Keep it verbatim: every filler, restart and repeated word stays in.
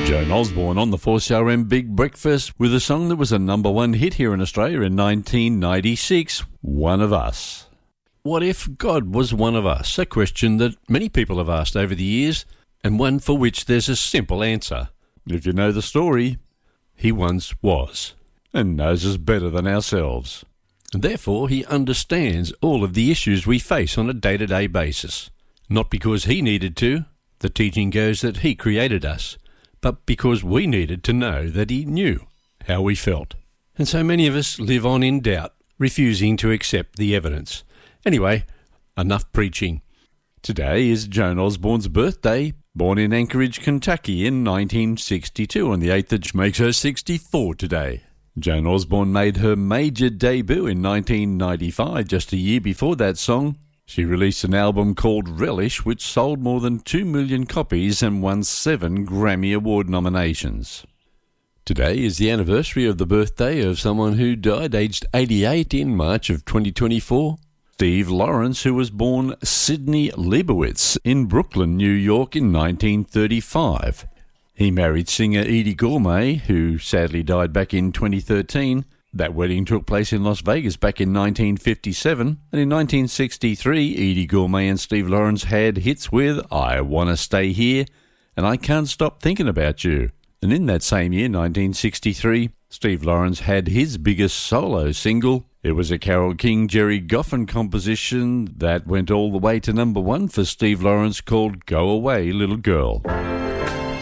Joan Osborne on the four C R M Big Breakfast with a song that was a number one hit here in Australia in nineteen ninety-six, One of Us. What if God was one of us? A question that many people have asked over the years, and one for which there's a simple answer. If you know the story, he once was, and knows us better than ourselves. And therefore, he understands all of the issues we face on a day-to-day basis. Not because he needed to, the teaching goes that he created us, but because we needed to know that he knew how we felt. And so many of us live on in doubt, refusing to accept the evidence. Anyway, enough preaching. Today is Joan Osborne's birthday, born in Anchorage, Kentucky in nineteen sixty-two on the eighth, which makes her sixty-four today. Joan Osborne made her major debut in nineteen ninety-five, just a year before that song. She released an album called Relish, which sold more than two million copies and won seven Grammy Award nominations. Today is the anniversary of the birthday of someone who died aged eighty-eight in March of twenty twenty-four. Steve Lawrence, who was born Sidney Leibowitz in Brooklyn, New York in nineteen thirty-five. He married singer Eydie Gormé, who sadly died back in twenty thirteen. That wedding took place in Las Vegas back in nineteen fifty-seven, and in nineteen sixty-three, Eydie Gormé and Steve Lawrence had hits with I Wanna Stay Here and I Can't Stop Thinking About You. And in that same year, nineteen sixty-three, Steve Lawrence had his biggest solo single. It was a Carole King, Jerry Goffin composition that went all the way to number one for Steve Lawrence, called Go Away, Little Girl.